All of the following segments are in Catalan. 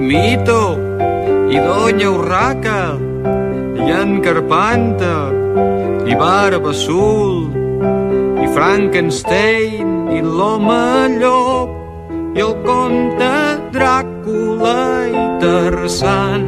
Mito, i Doña Urraca, i en Carpanta, i Barba Azul, i Frankenstein, i l'Home Llop, i el Conte Dràcula i Tarzan.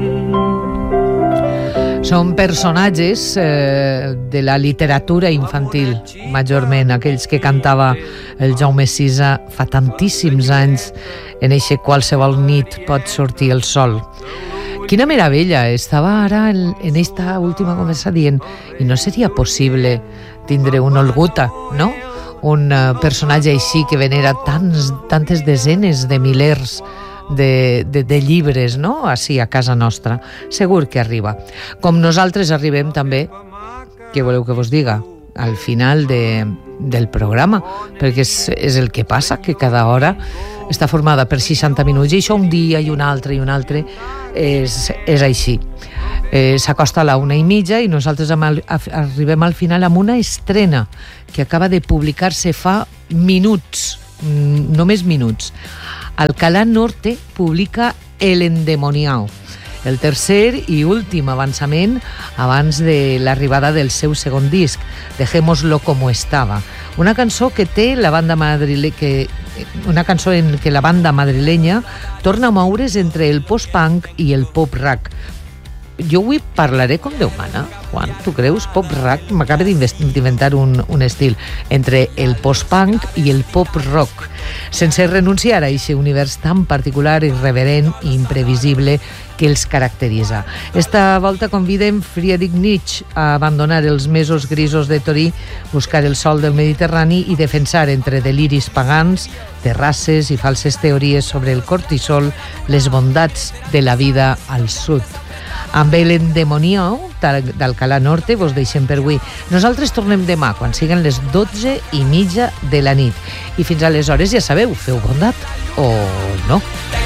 Són personatges de la literatura infantil, majorment, aquells que cantava el Jaume Sisa fa tantíssims anys en eixe Qualsevol nit pot sortir el sol. Quina meravella, estava ara en esta última conversa dient i no seria possible tindre un Olguta, no? Un personatge així que venera tantes desenes de milers de llibres, no? Així a casa nostra. Segur que arriba. Com nosaltres arribem també, què voleu que vos diga? Al final del programa, perquè és el que passa, que cada hora està formada per 60 minuts i això un dia i un altre és així. S'acosta a la 1:30 i nosaltres arribem al final amb una estrena que acaba de publicar-se fa minuts, només minuts. Alcalá Norte publica El endemoniao, el tercer i últim avançament abans de l'arribada del seu segon disc, Dejémoslo como estaba, una cançó que té la banda una cançó en què la banda madrilenya torna a moure's entre el post-punk i el pop-rock. Jo avui parlaré com Déu mana, Juan, tu creus? Pop-rock, m'acaba d'inventar un estil entre el post-punk i el pop-rock, sense renunciar a aquest univers tan particular, irreverent i imprevisible que els caracteritza. Esta volta convidem Friedrich Nietzsche a abandonar els mesos grisos de Torí, buscar el sol del Mediterrani i defensar entre deliris pagans, terrasses i falses teories sobre el cortisol les bondats de la vida al sud. Amb el endemoniao d'Alcalá Norte vos deixem per avui. Nosaltres tornem demà quan siguen les 12:30 de la nit. I fins aleshores ja sabeu, feu bondat o no.